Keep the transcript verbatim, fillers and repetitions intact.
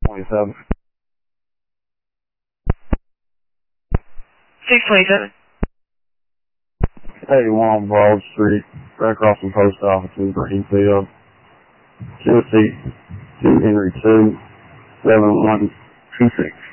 twenty-seven. six twenty-seven. eighty-one on Broad Street, right across from Post Office in Greenfield. Tennessee, two Henry two, seven one two six.